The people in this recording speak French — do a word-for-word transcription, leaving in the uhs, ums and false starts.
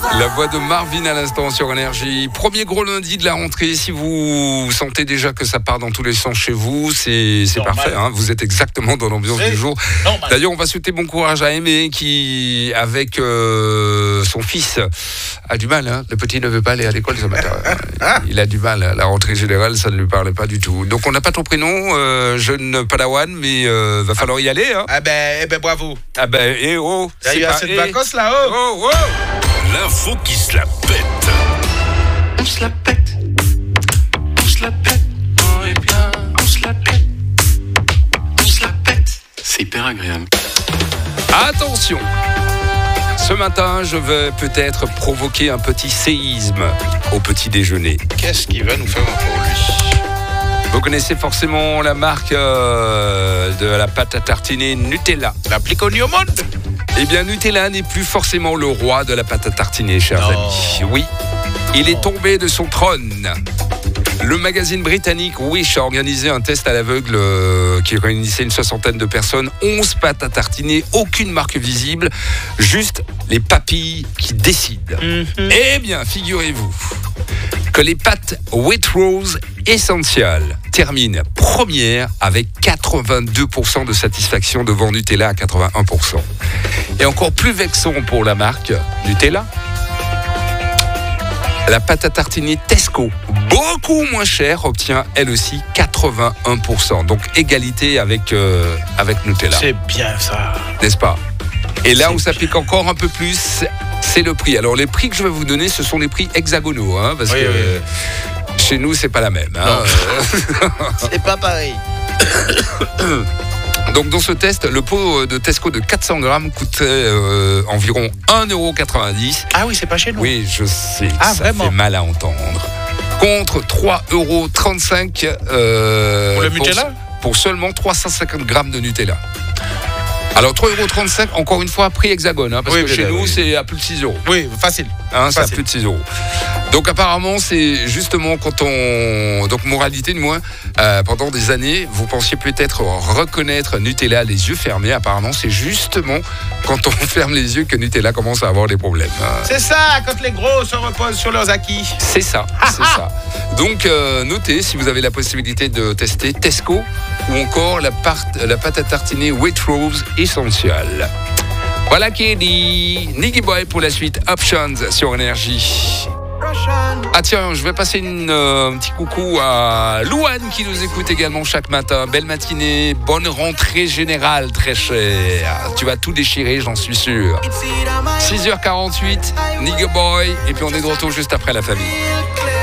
La voix de Marvin à l'instant sur Énergie. Premier gros lundi de la rentrée. Si vous sentez déjà que ça part dans tous les sens chez vous, c'est, c'est parfait. Hein, vous êtes exactement dans l'ambiance du jour. Normal. D'ailleurs, on va souhaiter bon courage à Aimé qui, avec euh, son fils, a du mal. Hein. Le petit ne veut pas aller à l'école ce matin. Il a du mal. La rentrée générale, ça ne lui parlait pas du tout. Donc, on n'a pas ton prénom, euh, jeune Padawan, mais euh, va falloir y aller. Hein. Ah ben, eh ben, bravo. Ah ben, et oh. Il y a eu assez de vacances là-haut. Oh, oh. L'info qui se la pète. On se la pète. On se la pète. Oh et bien, on se la pète. On se la pète. C'est hyper agréable. Attention. Ce matin, je vais peut-être provoquer un petit séisme au petit déjeuner. Qu'est-ce qu'il va nous faire pour lui? Vous connaissez forcément la marque euh, de la pâte à tartiner Nutella. La plus connue au monde. Eh bien, Nutella n'est plus forcément le roi de la pâte à tartiner, chers non. amis. Oui, il est tombé de son trône. Le magazine britannique Wish a organisé un test à l'aveugle euh, qui réunissait une soixantaine de personnes. onze pâtes à tartiner, aucune marque visible, juste les papilles qui décident. Mm-hmm. Eh bien, figurez-vous que les pâtes Waitrose Essential terminent première avec quatre-vingt-deux pour cent de satisfaction devant Nutella à quatre-vingt-un pour cent. Et encore plus vexant pour la marque Nutella, la pâte à tartiner Tesco, beaucoup moins chère, obtient elle aussi quatre-vingt-un pour cent. Donc égalité avec, euh, avec Nutella. C'est bien ça. N'est-ce pas? Et là c'est où ça bien. pique encore un peu plus, c'est le prix. Alors les prix que je vais vous donner, ce sont les prix hexagonaux. Hein, parce oui, que oui, euh, chez nous, c'est pas la même. Hein. C'est pas pareil. Donc dans ce test, le pot de Tesco de quatre cents grammes coûtait euh, environ un euro quatre-vingt-dix. Ah oui, c'est pas chez nous. Oui, je sais, ah, ça vraiment fait mal à entendre. Contre trois euros trente-cinq euh, pour le Nutella pour, pour seulement trois cent cinquante grammes de Nutella. Alors trois euros trente-cinq, encore une fois, prix hexagone, hein, parce oui, que oui, chez oui, nous, oui. c'est à plus de six euros. Oui, facile. Hein, c'est à facile. plus de six euros. Donc apparemment, c'est justement quand on... Donc moralité de moins, euh, pendant des années, vous pensiez peut-être reconnaître Nutella les yeux fermés. Apparemment, c'est justement quand on ferme les yeux que Nutella commence à avoir des problèmes. C'est ça, quand les gros se reposent sur leurs acquis. C'est ça, c'est ça. Donc euh, notez, si vous avez la possibilité de tester Tesco ou encore la, part, la pâte à tartiner Waitrose Essential. Voilà qui est dit. Nicky Boy pour la suite Options sur Énergie. Ah tiens, je vais passer une, euh, un petit coucou à Louane qui nous écoute également chaque matin. Belle matinée, bonne rentrée générale, très chère. Tu vas tout déchirer, j'en suis sûr. six heures quarante-huit, Nigga Boy, et puis on est de retour juste après la famille.